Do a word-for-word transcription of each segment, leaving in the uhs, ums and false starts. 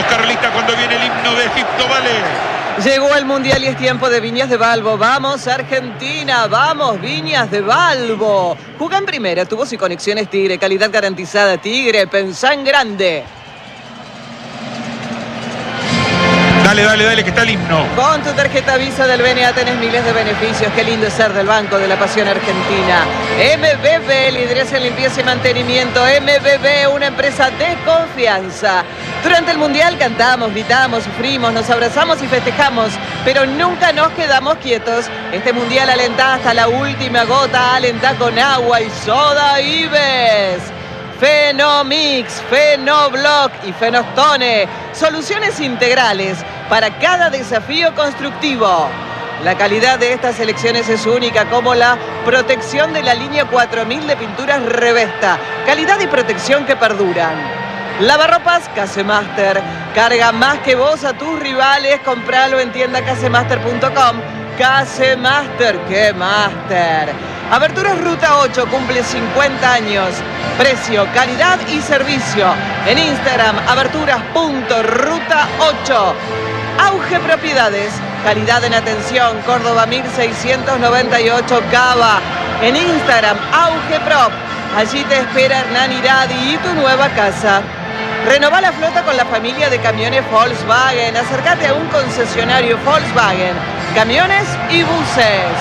Vamos, Carlita, cuando viene el himno de Egipto, vale. Llegó el Mundial y es tiempo de Viñas de Balbo. Vamos, Argentina, vamos, Viñas de Balbo. Juega en primera, tubos y conexiones Tigre, calidad garantizada Tigre, pensá en grande. Dale, dale, dale, que está el himno. Con tu tarjeta Visa del B N A tenés miles de beneficios. Qué lindo es ser del Banco de la Pasión Argentina. M B B, lideresa en limpieza y mantenimiento. M B B, una empresa de confianza. Durante el Mundial cantamos, gritamos, sufrimos, nos abrazamos y festejamos, pero nunca nos quedamos quietos. Este Mundial alentá hasta la última gota, alentá con agua y soda Ives. Fenomix, Fenoblock y Fenostone. Soluciones integrales para cada desafío constructivo. La calidad de estas selecciones es única, como la protección de la línea cuatro mil de pinturas Revesta. Calidad y protección que perduran. Lavarropas Casemaster. Carga más que vos a tus rivales. Compralo en tienda casemaster punto com. Casemaster, ¡qué máster! Aberturas Ruta ocho cumple cincuenta años. Precio, calidad y servicio. En Instagram, aberturas punto ruta ocho. Auge Propiedades. Calidad en atención. Córdoba mil seiscientos noventa y ocho Cava. En Instagram, Auge Prop. Allí te espera Hernán Iradi y tu nueva casa. Renová la flota con la familia de camiones Volkswagen. Acércate a un concesionario Volkswagen. Camiones y buses.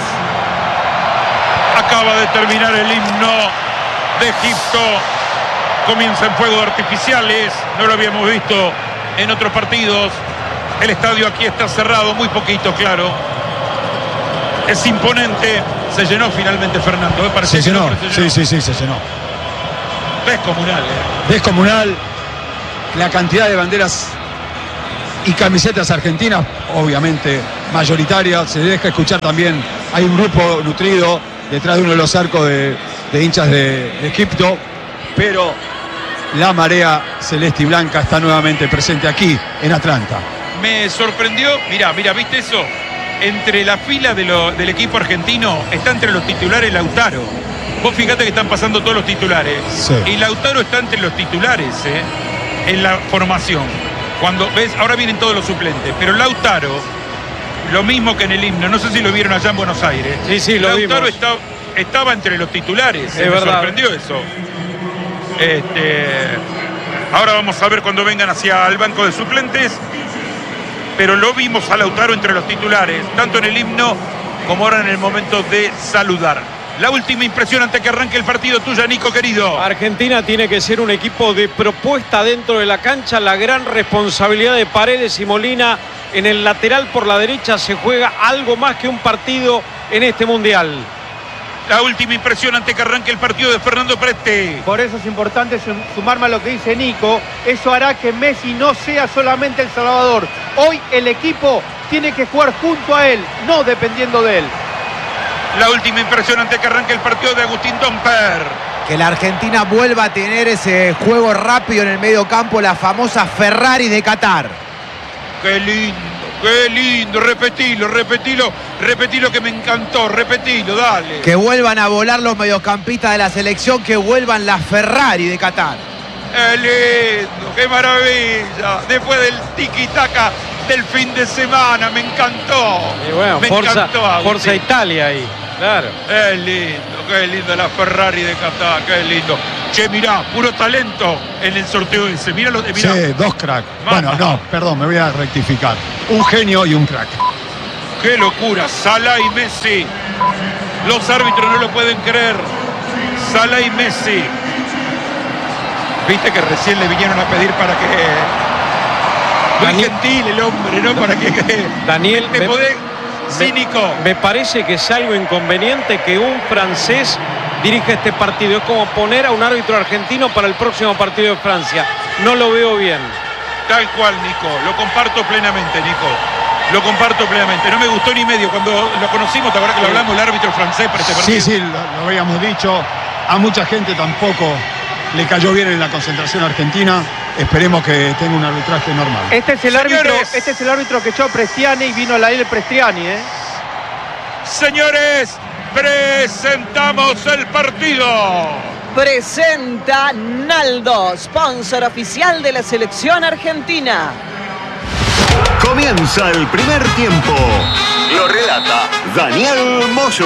Acaba de terminar el himno de Egipto. Comienza en fuegos artificiales. No lo habíamos visto en otros partidos. El estadio aquí está cerrado, muy poquito, claro. Es imponente. Se llenó finalmente, Fernando. ¿eh? Se llenó. Se llenó. Sí, sí, sí, se llenó. Descomunal. ¿eh? Descomunal. La cantidad de banderas y camisetas argentinas, obviamente mayoritaria. Se deja escuchar también. Hay un grupo nutrido detrás de uno de los arcos de, de hinchas de, de Egipto, pero la marea celeste y blanca está nuevamente presente aquí en Atlanta. Me sorprendió, mira, mira, ¿viste eso? Entre la fila de lo, del equipo argentino está entre los titulares Lautaro. Vos fíjate que están pasando todos los titulares. Sí. Y Lautaro está entre los titulares, ¿eh? En la formación. Cuando ves, ahora vienen todos los suplentes, pero Lautaro, lo mismo que en el himno, no sé si lo vieron allá en Buenos Aires. Sí, sí, lo Lautaro vimos. Está, estaba entre los titulares, es me verdad. sorprendió eso. Este, ahora vamos a ver cuando vengan hacia el banco de suplentes, pero lo vimos a Lautaro entre los titulares, tanto en el himno como ahora en el momento de saludar. La última impresión antes que arranque el partido tuya, Nico, querido. Argentina tiene que ser un equipo de propuesta dentro de la cancha. La gran responsabilidad de Paredes y Molina en el lateral por la derecha. Se juega algo más que un partido en este Mundial. La última impresión antes que arranque el partido de Fernando Preste. Por eso es importante sumarme a lo que dice Nico. Eso hará que Messi no sea solamente el salvador. Hoy el equipo tiene que jugar junto a él, no dependiendo de él. La última impresión antes que arranque el partido de Agustín Domper. Que la Argentina vuelva a tener ese juego rápido en el medio campo, la famosa Ferrari de Qatar. Qué lindo, qué lindo, repetilo, repetilo, repetilo que me encantó, repetilo, dale. Que vuelvan a volar los mediocampistas de la selección, que vuelvan la Ferrari de Qatar. Qué lindo, qué maravilla. Después del tiki-taka del fin de semana, me encantó. Y bueno, me Forza, encantó, Agustín. Forza Italia ahí, claro. Qué lindo, qué lindo la Ferrari de Qatar, qué lindo. Che, mirá, puro talento en el sorteo ese. Mirá lo de mirá. Sí, dos cracks. Mamá. Bueno, no, perdón, me voy a rectificar. Un genio y un crack. Qué locura, Salah y Messi. Los árbitros no lo pueden creer. Salah y Messi. Viste que recién le vinieron a pedir para que... Muy Daniel, gentil el hombre, ¿no? Para que... Daniel, te me- podés... Cínico. Me parece que es algo inconveniente que un francés dirija este partido. Es como poner a un árbitro argentino para el próximo partido de Francia. No lo veo bien. Tal cual, Nico. Lo comparto plenamente, Nico. Lo comparto plenamente. No me gustó ni medio. Cuando lo conocimos, ahora que lo hablamos, el árbitro francés para este partido. Sí, sí, lo, lo habíamos dicho. A mucha gente tampoco le cayó bien en la concentración argentina. Esperemos que tenga un arbitraje normal. Este es el Señores. árbitro, este es el árbitro que echó a Prestiani y vino a la isla Prestiani, ¿eh? Señores, presentamos el partido. presenta Naldo, sponsor oficial de la selección argentina. Comienza el primer tiempo. Lo relata Daniel Moyo.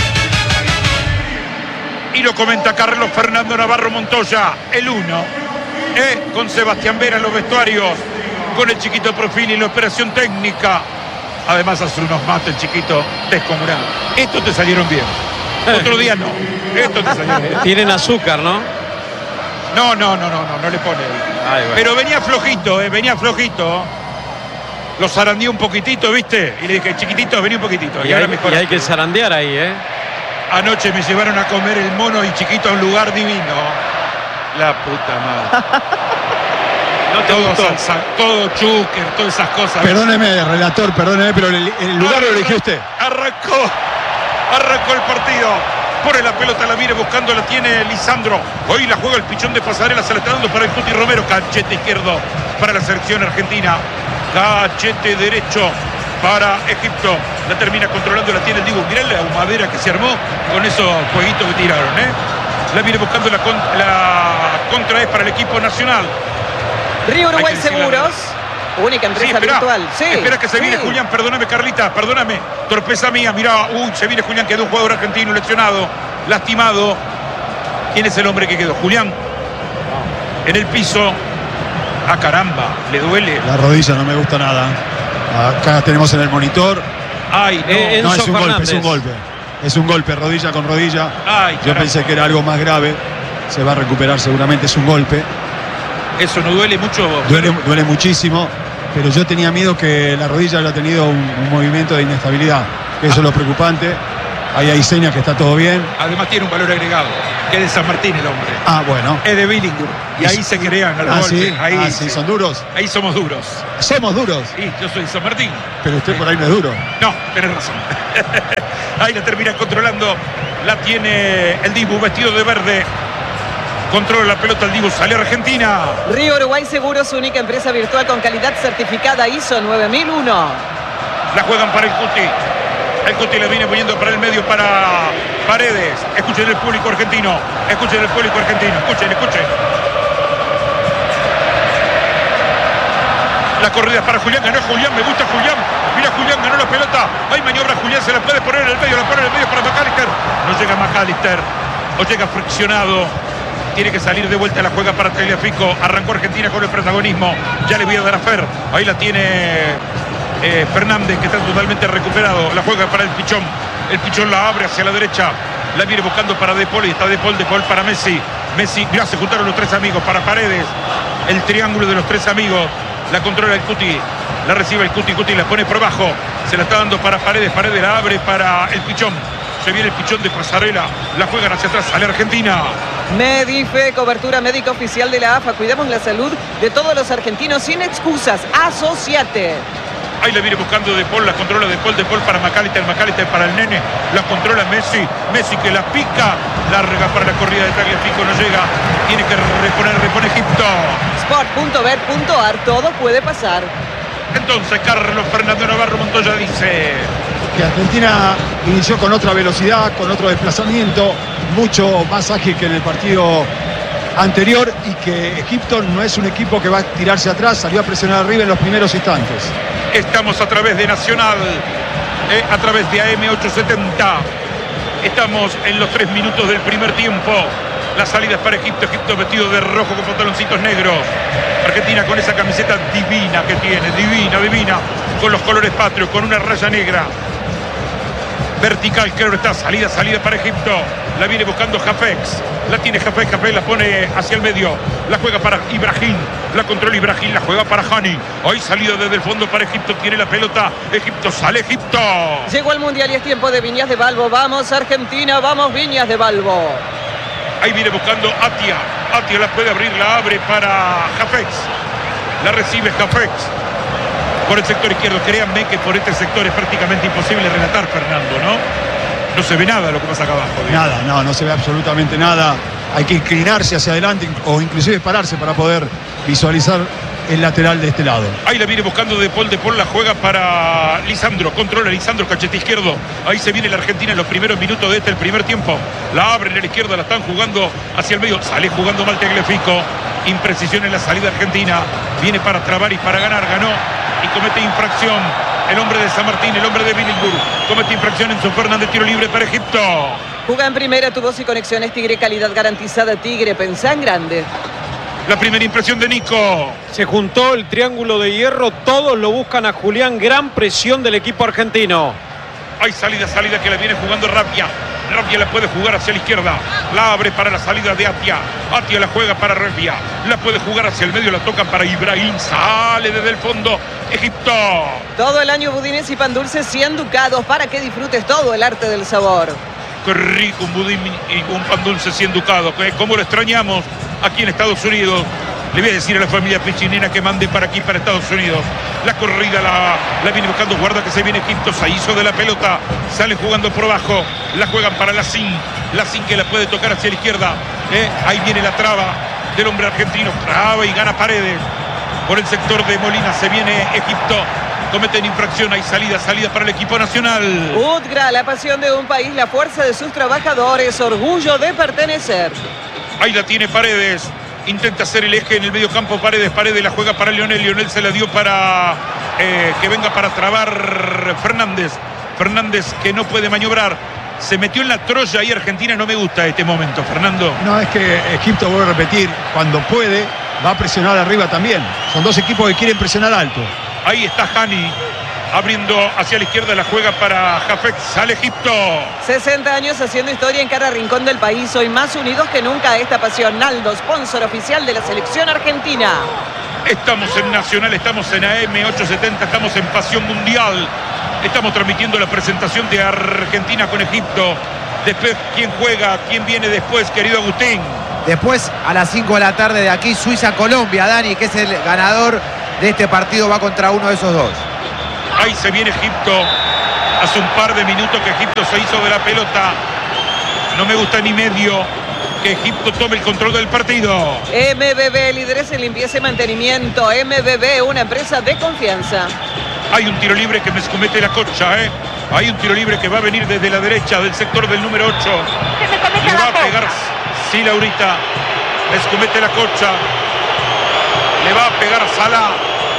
Y lo comenta Carlos Fernando Navarro Montoya, el uno. Eh, con Sebastián Vera en los vestuarios, con el chiquito Profili en la operación técnica. Además hace unos mates el chiquito descomunal. Estos te salieron bien. Otro día no. Estos te salieron bien. Tienen azúcar, ¿no? No, no, no, no, no, no le pone. Ay, bueno. Pero venía flojito, eh, venía flojito. Lo zarandeé un poquitito, ¿viste? Y le dije, chiquitito, vení un poquitito. Y, Y, ahora hay, mejor. y hay que zarandear ahí, ¿eh? Anoche me llevaron a comer el mono y chiquito a un lugar divino. La puta madre. No te Todo gustó. salsa, todo chúquer, todas esas cosas. Perdóneme, relator, perdóneme, pero el, el lugar lo eligió usted. Arrancó, arrancó el partido. Pone la pelota, la viene buscando, la tiene Lisandro. Hoy la juega el pichón de Pasarela, se la está dando para el Cuti Romero. Cachete izquierdo para la selección argentina. Cachete derecho para Egipto. La termina controlando, la tiene el Dibu. Mirá la humadera que se armó con esos jueguitos que tiraron, ¿eh? La viene buscando, la, con, la contra es para el equipo nacional. Río Uruguay Hay que decir la Seguros, única empresa Sí, espera, virtual. Sí, espera que se sí. viene Julián, perdóname Carlita, perdóname, torpeza mía, mirá, uy, se viene Julián, quedó un jugador argentino lesionado, lastimado. ¿Quién es el hombre que quedó? Julián, en el piso. Ah, caramba, le duele. La rodilla no me gusta nada. Acá tenemos en el monitor. Ay, no, Eh, No, Enzo es un golpe, Fernández. es un golpe. Es un golpe, rodilla con rodilla. ay, Yo caramba. pensé que era algo más grave. Se va a recuperar seguramente, es un golpe. Eso no duele mucho. Duele, duele muchísimo, pero yo tenía miedo que la rodilla haya tenido un, un movimiento de inestabilidad. Eso es lo preocupante. Ahí hay señas que está todo bien. Además tiene un valor agregado, que es de San Martín el hombre. Ah, bueno. Es de Billingham. Y ahí se crean a los Ah, golpes. sí, Ahí, ah, sí, son duros. ahí somos duros. Somos duros, Sí, yo soy de San Martín. pero usted por ahí no es duro. No, tenés razón. Ahí la termina controlando. La tiene el Dibu vestido de verde. Controla la pelota el Dibu. Sale Argentina. Río Uruguay Seguros, única empresa virtual con calidad certificada I S O nueve mil uno. La juegan para el Cuti. El Cuti le viene poniendo para el medio para Paredes. Escuchen el público argentino. Escuchen el público argentino. Escuchen, escuchen. La corrida es para Julián. Ganó Julián. Me gusta Julián. Mira Julián, ganó la pelota. Hay maniobra Julián. Se la puede poner en el medio. La pone en el medio para McAllister. No llega McAllister. O llega friccionado. Tiene que salir de vuelta, la juega para Tagliafico. Arrancó Argentina con el protagonismo. Ya le voy a dar a Fer. Ahí la tiene eh, Fernández, que está totalmente recuperado. La juega para el Pichón. El Pichón la abre hacia la derecha. La viene buscando para De Paul. Y está De Paul, De Paul para Messi. Messi, mirá, se juntaron los tres amigos. Para Paredes. El triángulo de los tres amigos. La controla el Cuti. La recibe el Cuti. Cuti la pone por abajo. Se la está dando para Paredes. Paredes la abre para el Pichón. Se viene el Pichón de Pasarela. La juegan hacia atrás. Sale Argentina. Medife, cobertura médica oficial de la A F A. Cuidamos la salud de todos los argentinos sin excusas. Asociate. Ahí la viene buscando De Paul, la controla De Paul, De Paul para McAllister, McAllister para el Nene, la controla Messi, Messi que la pica, larga para la corrida de Tagliafico, no llega, tiene que reponer, repone Egipto. sport punto bet punto ar, todo puede pasar. Entonces Carlos Fernando Navarro Montoya dice: Que Argentina inició con otra velocidad, con otro desplazamiento, mucho más ágil que en el partido anterior, y que Egipto no es un equipo que va a tirarse atrás, salió a presionar arriba en los primeros instantes. estamos a través de Nacional, eh, a través de A M ochocientos setenta. Estamos en los tres minutos del primer tiempo. La salida es para Egipto, Egipto vestido de rojo con pantaloncitos negros. Argentina con esa camiseta divina que tiene, divina, divina, con los colores patrios, con una raya negra. Vertical, claro está, salida, salida para Egipto. La viene buscando Jafex. La tiene Jafex, Jafex la pone hacia el medio. La juega para Ibrahim. La controla Ibrahim, la juega para Hani. Hoy salida desde el fondo para Egipto, tiene la pelota. Egipto, sale Egipto. Llegó el Mundial y es tiempo de Viñas de Balbo. Vamos Argentina, vamos Viñas de Balbo. Ahí viene buscando Atia. Atia la puede abrir, la abre para Jafex. La recibe Jafex. Por el sector izquierdo, créanme que por este sector es prácticamente imposible relatar, Fernando, ¿no? No se ve nada lo que pasa acá abajo. ¿Bien? Nada, no, no se ve absolutamente nada. Hay que inclinarse hacia adelante o inclusive pararse para poder visualizar el lateral de este lado. Ahí la viene buscando De Paul. De Paul la juega para Lisandro. Controla Lisandro, cachete izquierdo. Ahí se viene la Argentina en los primeros minutos de este, el primer tiempo. La abren a la izquierda, la están jugando hacia el medio. Sale jugando mal Tagliafico. Imprecisión en la salida argentina. Viene para trabar y para ganar. Ganó y comete infracción. El hombre de San Martín, el hombre de Billinburg. Comete infracción en su Fernández. Tiro libre para Egipto. Juega en primera, tu voz y conexiones Tigre, calidad garantizada Tigre, pensá en grande. La primera impresión de Nico. Se juntó el triángulo de hierro, todos lo buscan a Julián, gran presión del equipo argentino. Hay salida, salida que la viene jugando Rapia. Rapia la puede jugar hacia la izquierda. La abre para la salida de Atia. Atia la juega para Rapia. La puede jugar hacia el medio, la tocan para Ibrahim. Sale desde el fondo Egipto. Todo el año budines y pan dulces cien ducados para que disfrutes todo el arte del sabor. Qué rico un budín y un pan dulce cien ducados. Cómo lo extrañamos aquí en Estados Unidos. Le voy a decir a la familia Pichinena que mande para aquí, para Estados Unidos. La corrida la, la viene buscando. Guarda que se viene Egipto. Se hizo de la pelota. Sale jugando por abajo. La juegan para Lacín. Lacín que la puede tocar hacia la izquierda. Eh, ahí viene la traba del hombre argentino. Traba y gana Paredes. Por el sector de Molina se viene Egipto. Cometen infracción, hay salida, salida para el equipo nacional. Udgra, la pasión de un país, la fuerza de sus trabajadores, orgullo de pertenecer. Ahí la tiene Paredes. Intenta hacer el eje en el medio campo. Paredes, Paredes la juega para Lionel. Lionel se la dio para eh, que venga para trabar Fernández. Fernández que no puede maniobrar. Se metió en la Troya y Argentina no me gusta este momento, Fernando. No, es que Egipto, vuelvo a repetir, cuando puede, va a presionar arriba también. Son dos equipos que quieren presionar alto. Ahí está Hani, abriendo hacia la izquierda, la juega para Jafet. Sale Egipto. sesenta años haciendo historia en cada rincón del país. Hoy más unidos que nunca a esta pasión. Naldo, sponsor oficial de la selección argentina. Estamos en Nacional, estamos en A M ochocientos setenta, estamos en Pasión Mundial. Estamos transmitiendo la presentación de Argentina con Egipto. Después, ¿quién juega? ¿Quién viene después, querido Agustín? Después, a las cinco de la tarde de aquí, Suiza-Colombia, Dani, que es el ganador de este partido, va contra uno de esos dos. Ahí se viene Egipto. Hace un par de minutos que Egipto se hizo de la pelota. No me gusta ni medio que Egipto tome el control del partido. M B B, líderes en limpieza y mantenimiento. M B B, una empresa de confianza. Hay un tiro libre que me comete la Cocha, ¿eh? Hay un tiro libre que va a venir desde la derecha del sector del número ocho. Le va a pegar, sí, Laurita. Me comete la Cocha. Le va a pegar Salah.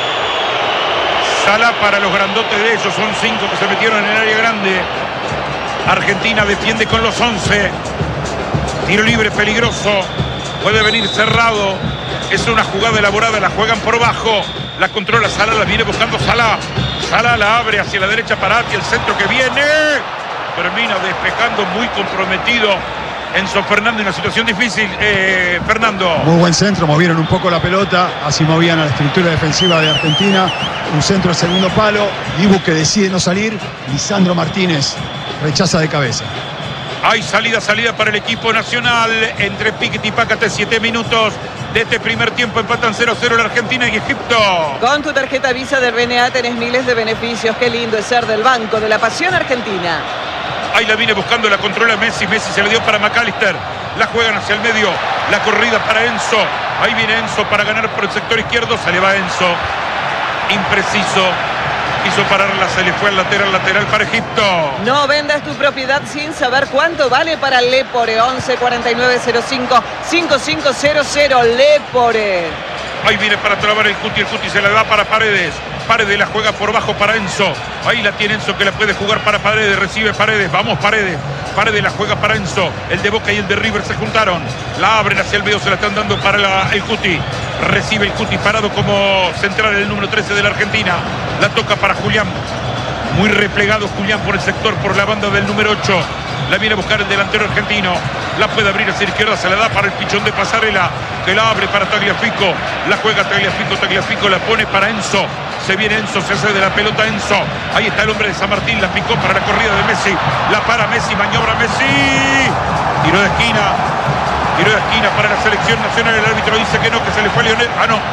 Salah para los grandotes de ellos. Son cinco que se metieron en el área grande. Argentina defiende con los once. Tiro libre peligroso. Puede venir cerrado. Es una jugada elaborada. La juegan por bajo. La controla Salah. La viene buscando Salah. Salah la abre hacia la derecha para Ati. El centro que viene. Termina despejando, muy comprometido Enzo Fernández, en una situación difícil. eh, Fernando. Muy buen centro, movieron un poco la pelota, así movían a la estructura defensiva de Argentina. Un centro al segundo palo, Dibu que decide no salir, Lisandro Martínez rechaza de cabeza. Hay salida, salida para el equipo nacional entre Piquet y Pácate. Siete minutos de este primer tiempo. Empatan cero a cero la Argentina y Egipto. Con tu tarjeta Visa del B N A tenés miles de beneficios. Qué lindo es ser del Banco de la Pasión Argentina. Ahí la viene buscando, la controla Messi. Messi se le dio para McAllister. La juegan hacia el medio. La corrida para Enzo. Ahí viene Enzo para ganar por el sector izquierdo. Se le va Enzo. Impreciso. Quiso pararla, se le fue al lateral, lateral para Egipto. No vendas tu propiedad sin saber cuánto vale para Lepore. once cuarenta y nueve cero cinco cincuenta y cinco cero cero. Lepore. Ahí viene para trabar el Cuti. El Cuti se la da para Paredes. Paredes la juega por bajo para Enzo. Ahí la tiene Enzo que la puede jugar para Paredes. Recibe Paredes. Vamos Paredes. Paredes la juega para Enzo. El de Boca y el de River se juntaron. La abren hacia el medio. Se la están dando para la, el Cuti. Recibe el Cuti parado como central el número trece de la Argentina. La toca para Julián. Muy replegado Julián por el sector, por la banda del número ocho. La viene a buscar el delantero argentino. La puede abrir hacia la izquierda. Se la da para el pichón de Pasarela, que la abre para Tagliafico. La juega Tagliafico. Tagliafico la pone para Enzo. Se viene Enzo, se hace de la pelota Enzo. Ahí está el hombre de San Martín. La picó para la corrida de Messi. La para Messi. Maniobra Messi. Tiro de esquina. Tiro de esquina para la selección nacional. El árbitro dice que no, que se le fue a Lionel. Ah, no.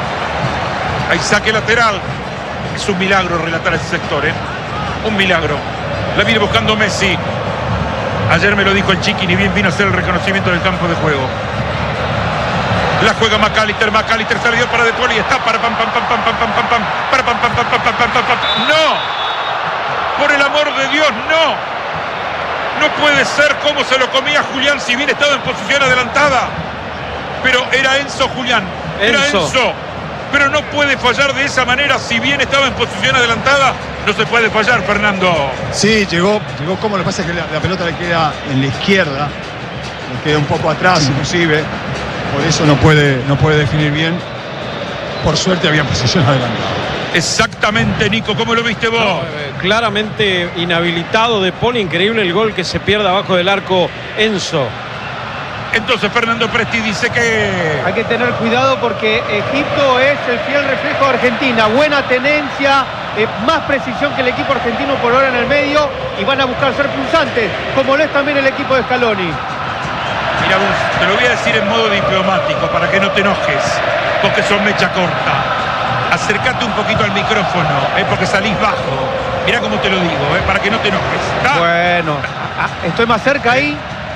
Hay saque lateral. Es un milagro relatar ese sector, ¿eh? Un milagro. La viene buscando Messi. Ayer me lo dijo el Chiqui, ni bien vino a hacer el reconocimiento del campo de juego. La juega McAllister, McAllister salió para De Paul y está para pam pam pam pam pam pam pam pam para pam pam pam pam pam pam pam pam. No, por el amor de Dios, no. No puede ser como se lo comía Julián, si bien estaba en posición adelantada. Pero era Enzo Julián, era Enzo. Enzo. Pero no puede fallar de esa manera, si bien estaba en posición adelantada. No se puede fallar, Fernando. Sí, llegó, llegó como lo que pasa es que la, la pelota le queda en la izquierda, le queda un poco atrás inclusive, por eso no puede, no puede definir bien. Por suerte había posición adelantada. Exactamente, Nico, ¿cómo lo viste vos? No, eh, claramente inhabilitado De Paul, increíble el gol que se pierde abajo del arco Enzo. Entonces Fernando Presti dice que... Hay que tener cuidado porque Egipto es el fiel reflejo de Argentina. Buena tenencia, eh, más precisión que el equipo argentino por ahora en el medio y van a buscar ser pulsantes, como lo es también el equipo de Scaloni. Mira vos, te lo voy a decir en modo diplomático para que no te enojes, porque son mecha corta. Acércate un poquito al micrófono, eh, porque salís bajo. Mira cómo te lo digo, eh, para que no te enojes. ¿Está? Bueno, ah, estoy más cerca ahí.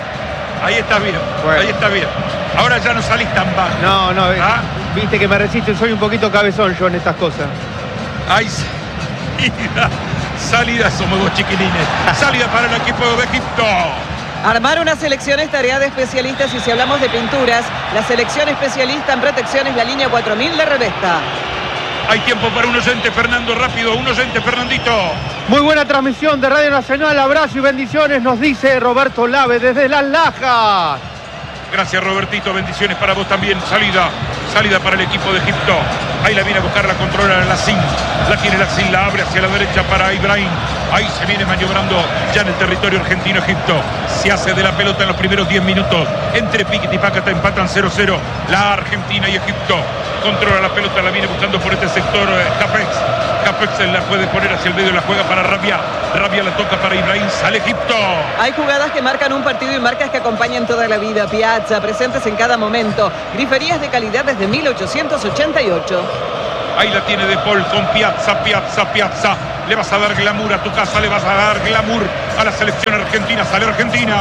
Ahí está bien, Bueno. ahí está bien. Ahora ya no salís tan bajo. No, no, eh, ¿Ah? viste que me resisten, soy un poquito cabezón yo en estas cosas. Ahí salida, salida somos vos chiquilines. Salida para el equipo de Egipto. Armar una selección es tarea de especialistas y si hablamos de pinturas, la selección especialista en protección es la línea cuatro mil de Revesta. Hay tiempo para un oyente, Fernando, rápido, un oyente, Fernandito. Muy buena transmisión de Radio Nacional, abrazo y bendiciones, nos dice Roberto Lave desde Las Lajas. Gracias, Robertito, bendiciones para vos también. Salida, salida para el equipo de Egipto. Ahí la viene a buscar, la controla Lacín. La tiene Lacín, la abre hacia la derecha para Ibrahim. Ahí se viene maniobrando ya en el territorio argentino. Egipto se hace de la pelota en los primeros diez minutos. Entre Piquet y Pácata empatan cero cero. La Argentina y Egipto. Controla la pelota, la viene buscando por este sector eh, Capex. Capex la puede poner hacia el medio, la juega para Rabia. Rabia la toca para Ibrahim, sale Egipto. Hay jugadas que marcan un partido y marcas que acompañan toda la vida. Piazza, presentes en cada momento. Griferías de calidad desde mil ochocientos ochenta y ocho. Ahí la tiene De Paul con Piazza, Piazza, Piazza. Le vas a dar glamour a tu casa, le vas a dar glamour a la selección argentina. Sale Argentina.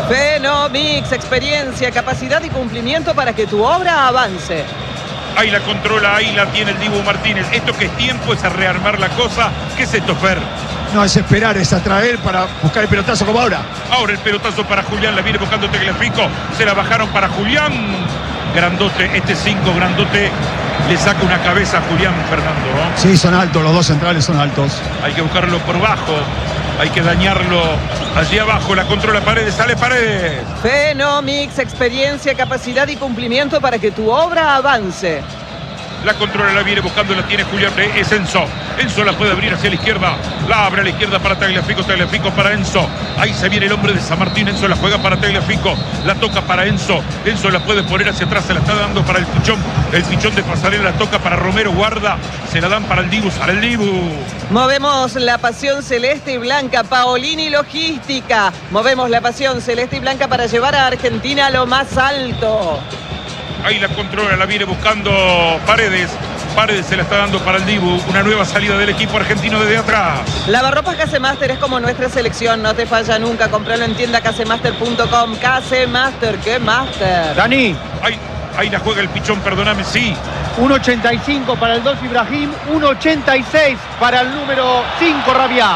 Fenomix, experiencia, capacidad y cumplimiento para que tu obra avance. Ahí la controla, ahí la tiene el Dibu Martínez. Esto que es tiempo es a rearmar la cosa. ¿Qué es esto, Fer? No es esperar, es atraer para buscar el pelotazo como ahora. Ahora el pelotazo para Julián, la viene buscando Tagliafico. Se la bajaron para Julián. Grandote, este cinco grandote le saca una cabeza a Julián, Fernando. Sí, son altos, los dos centrales son altos. Hay que buscarlo por bajo. Hay que dañarlo allí abajo. La controla Paredes, sale Paredes. Fenomix, experiencia, capacidad y cumplimiento para que tu obra avance. La controla, la viene buscando, la tiene Julián. Es Enzo. Enzo la puede abrir hacia la izquierda. La abre a la izquierda para Tagliafico. Tagliafico para Enzo. Ahí se viene el hombre de San Martín. Enzo la juega para Tagliafico. La toca para Enzo. Enzo la puede poner hacia atrás. Se la está dando para el Pichón. El Pichón de Pasarela la toca para Romero. Guarda. Se la dan para el Dibu. Sale el Dibu. Movemos la pasión celeste y blanca. Paolini Logística. Movemos la pasión celeste y blanca para llevar a Argentina a lo más alto. Ahí la controla, la viene buscando Paredes. Paredes se la está dando para el Dibu. Una nueva salida del equipo argentino desde atrás. Lavarropas Casemaster es como nuestra selección. No te falla nunca. Compralo en tienda casemaster punto com. Casemaster, ¿qué master? Dani, Ahí, ahí la juega el Pichón, perdóname, sí. uno ochenta y cinco para el dos Ibrahim, uno ochenta y seis para el número cinco Rabia.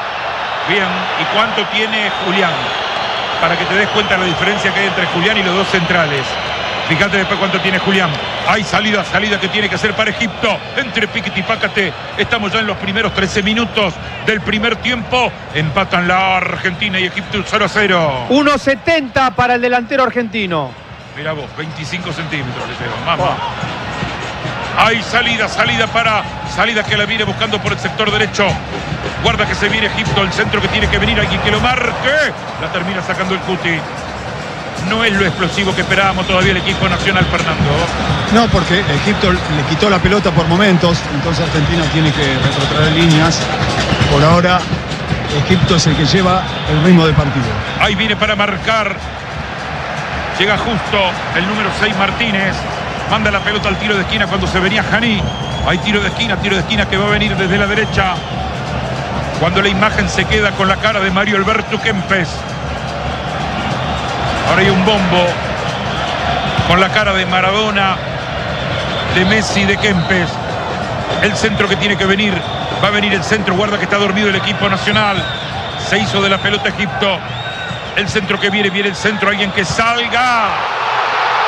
Bien, ¿y cuánto tiene Julián? Para que te des cuenta de la diferencia que hay entre Julián y los dos centrales. Fíjate después cuánto tiene Julián. Hay salida, salida que tiene que hacer para Egipto. Entre Piquet y Pácate. Estamos ya en los primeros trece minutos del primer tiempo. Empatan la Argentina y Egipto cero a cero. uno setenta para el delantero argentino. Mira vos, veinticinco centímetros le lleva. Mamá. Hay salida, salida para... Salida que la viene buscando por el sector derecho. Guarda que se viene Egipto. El centro que tiene que venir. Alguien que lo marque. La termina sacando el Cuti. No es lo explosivo que esperábamos todavía el equipo nacional, Fernando. No, porque Egipto le quitó la pelota por momentos, entonces Argentina tiene que retrotraer líneas. Por ahora, Egipto es el que lleva el ritmo del partido. Ahí viene para marcar. Llega justo el número seis, Martínez. Manda la pelota al tiro de esquina cuando se venía Janí. Hay tiro de esquina, tiro de esquina que va a venir desde la derecha. Cuando la imagen se queda con la cara de Mario Alberto Kempes. Ahora hay un bombo. con la cara de Maradona, de Messi, de Kempes. El centro que tiene que venir, va a venir el centro, guarda que está dormido el equipo nacional. Se hizo de la pelota Egipto. El centro que viene, viene el centro, alguien que salga.